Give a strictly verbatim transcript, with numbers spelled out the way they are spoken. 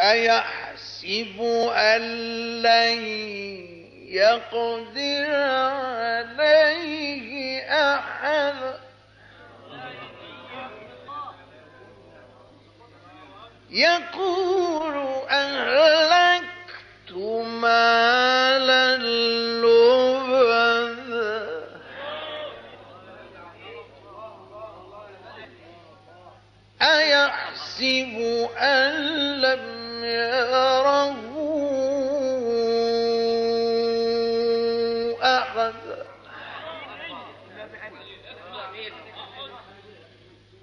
أيحسب أن لن يقدر عليه أحد يقول أهلكت مالا لبدا أيحسب أن لم يره